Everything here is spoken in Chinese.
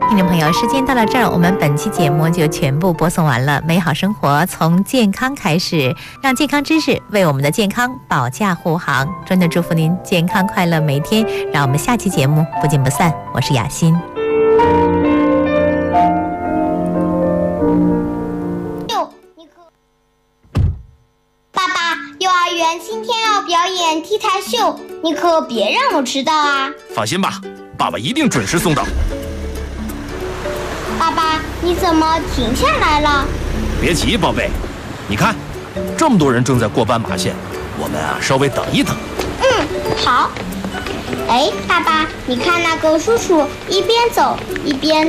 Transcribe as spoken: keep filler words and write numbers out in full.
听众朋友，时间到了这儿，我们本期节目就全部播送完了。美好生活从健康开始，让健康知识为我们的健康保驾护航。真的祝福您健康快乐每一天，让我们下期节目不见不散。我是雅欣。 爸爸，幼儿园今天要表演 T 台秀，你可别让我迟到啊！ 放心吧，爸爸一定准时送到。 爸爸，你怎么停下来了？ 别急，宝贝，你看，这么多人正在过斑马线，我们啊稍微等一等。 嗯，好。哎，爸爸，你看那个叔叔一边走一边